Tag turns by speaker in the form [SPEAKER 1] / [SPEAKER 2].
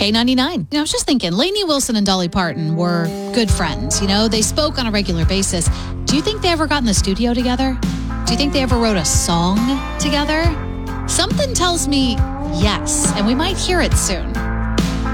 [SPEAKER 1] K99. I was just thinking, Lainey Wilson and Dolly Parton were good friends. They spoke on a regular basis. Do you think they ever got in the studio together? Do you think they ever wrote a song together? Something tells me yes, and we might hear it soon.